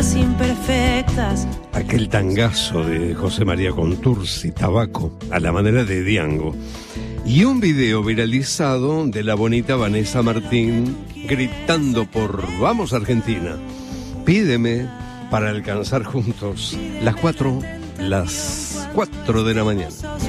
imperfectas. Aquel tangazo de José María Contursi, Tabaco, a la manera de Diango. Y un video viralizado de la bonita Vanessa Martín gritando por Vamos Argentina. Pídeme para alcanzar juntos las 4 de la mañana.